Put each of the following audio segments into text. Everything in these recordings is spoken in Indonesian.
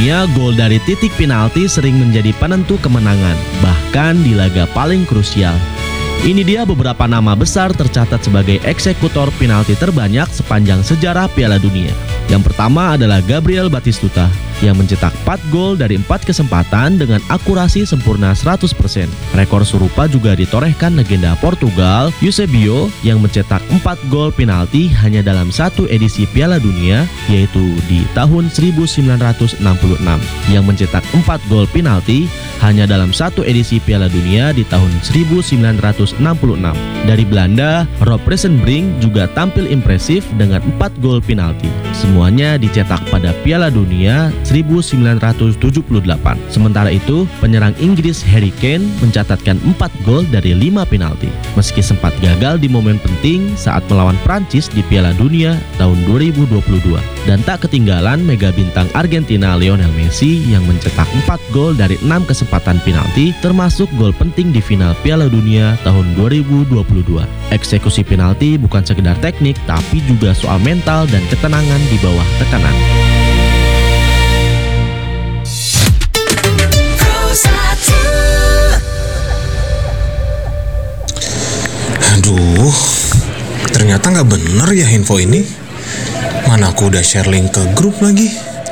Dunia, gol dari titik penalti sering menjadi penentu kemenangan, bahkan di laga paling krusial. Ini dia beberapa nama besar tercatat sebagai eksekutor penalti terbanyak sepanjang sejarah Piala Dunia. Yang pertama adalah Gabriel Batistuta yang mencetak 4 gol dari 4 kesempatan dengan akurasi sempurna 100%. Rekor serupa juga ditorehkan legenda Portugal, Eusebio, yang mencetak 4 gol penalti hanya dalam satu edisi Piala Dunia, yaitu di tahun 1966, yang mencetak 4 gol penalti hanya dalam satu edisi Piala Dunia di tahun 1966. Dari Belanda, Rob Rissenbrink juga tampil impresif dengan 4 gol penalti. Semuanya dicetak pada Piala Dunia 1978. Sementara itu, penyerang Inggris Harry Kane mencatatkan 4 gol dari 5 penalti. Meski sempat gagal di momen penting saat melawan Prancis di Piala Dunia tahun 2022. Dan tak ketinggalan mega bintang Argentina Lionel Messi yang mencetak 4 gol dari 6 kesempatan penalti, termasuk gol penting di final Piala Dunia tahun 2022. Eksekusi penalti bukan sekedar teknik, tapi juga soal mental dan ketenangan di bawah tekanan. Aduh, ternyata nggak bener ya info ini. Mana aku udah share link ke grup lagi.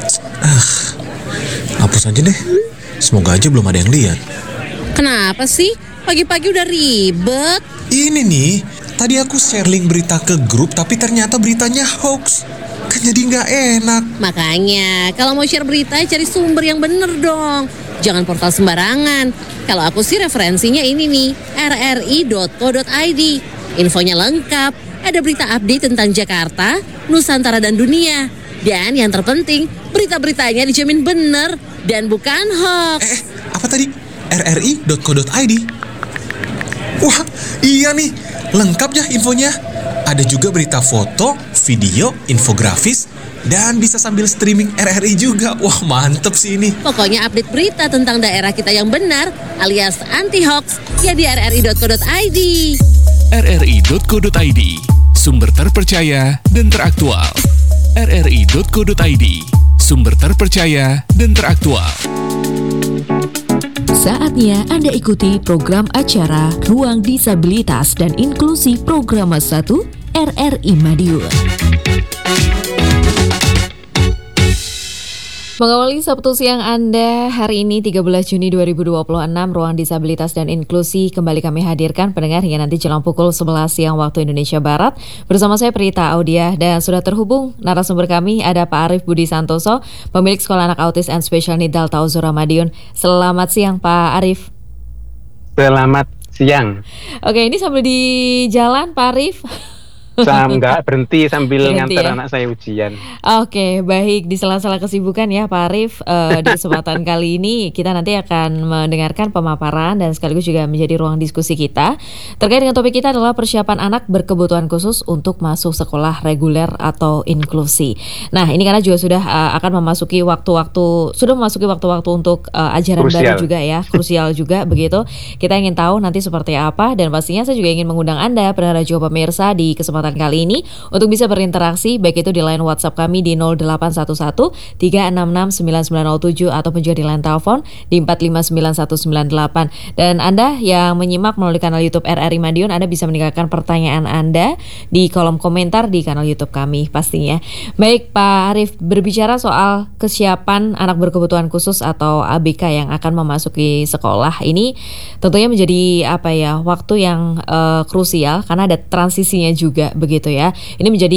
Hapus aja deh. Semoga aja belum ada yang lihat. Kenapa sih? Pagi-pagi udah ribet. Ini nih, tadi aku share link berita ke grup, tapi ternyata beritanya hoax. Kan jadi nggak enak. Makanya, kalau mau share berita, cari sumber yang bener dong. Jangan portal sembarangan. Kalau aku sih referensinya ini nih, rri.co.id. Infonya lengkap, ada berita update tentang Jakarta, Nusantara dan dunia. Dan yang terpenting, berita-beritanya dijamin bener dan bukan hoax. Apa tadi? rri.co.id. Wah, iya nih, lengkap ya infonya. Ada juga berita foto, video, infografis, dan bisa sambil streaming RRI juga. Wah, mantep sih ini. Pokoknya update berita tentang daerah kita yang benar alias anti-hoax ya di rri.co.id. rri.co.id, sumber terpercaya dan teraktual. rri.co.id, sumber terpercaya dan teraktual. Saatnya Anda ikuti program acara Ruang Disabilitas dan Inklusi Programa 1 RRI Madiun. Mengawali Sabtu siang Anda hari ini 13 Juni 2026, Ruang Disabilitas dan Inklusi kembali kami hadirkan pendengar hingga nanti jelang pukul 11 siang waktu Indonesia Barat. Bersama saya Prita Audia dan sudah terhubung narasumber kami ada Pak Arief Budi Santoso, pemilik Sekolah Anak Autis and Special Needs Dalta Uzura Madiun. Selamat siang Pak Arief. Selamat siang. Oke, ini sambil di jalan Pak Arief. Enggak, berhenti sambil ngantar anak saya ujian. Oke, baik. Di sela-sela kesibukan ya Pak Arief, di kesempatan kali ini kita nanti akan mendengarkan pemaparan dan sekaligus juga menjadi ruang diskusi kita. Terkait dengan topik kita adalah persiapan anak berkebutuhan khusus untuk masuk sekolah reguler atau inklusi. Nah, ini karena juga sudah akan memasuki waktu-waktu untuk ajaran baru juga ya, krusial juga begitu. Kita ingin tahu nanti seperti apa dan pastinya saya juga ingin mengundang Anda, pendengar juga pemirsa di kesempatan kali ini untuk bisa berinteraksi baik itu di line WhatsApp kami di 0811 366 9907 ataupun juga di line telepon di 459198. Dan Anda yang menyimak melalui kanal YouTube RRI Madiun, Anda bisa meninggalkan pertanyaan Anda di kolom komentar di kanal YouTube kami pastinya. Baik Pak Arief, berbicara soal kesiapan anak berkebutuhan khusus atau ABK yang akan memasuki sekolah ini tentunya menjadi waktu yang krusial karena ada transisinya juga begitu ya. Ini menjadi